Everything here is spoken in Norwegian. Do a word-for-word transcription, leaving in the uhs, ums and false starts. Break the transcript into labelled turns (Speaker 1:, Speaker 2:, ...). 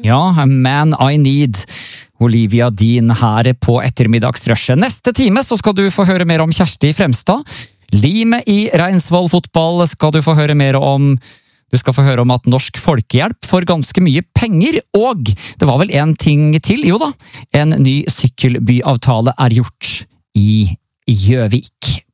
Speaker 1: Ja, Man I Need. Olivia Dean her på ettermiddagsrushet. Neste time så skal du få høre mer om Kjersti Fremstad. Limet i Reinsvoll fotball skal du få høre mer om. Du skal få høre om at Norsk Folkehjelp får ganske mye penger, og det var vel en ting til, jo da, en ny sykkelbyavtale er gjort i Gjøvik.